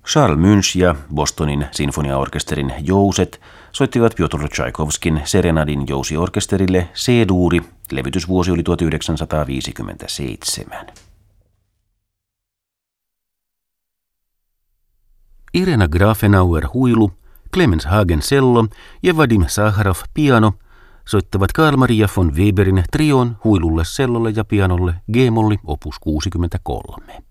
Charles Munch ja Bostonin sinfoniaorkesterin jouset soittivat Pjotr Tchaikovskin Serenadin jousiorkesterille C-duuri. Levytysvuosi oli 1957. Irena Grafenauer huilu, Clemens Hagen cello ja Vadim Sakharov piano soittavat Carl Maria von Weberin trion huilulle, cellolle ja pianolle G-molli opus 63.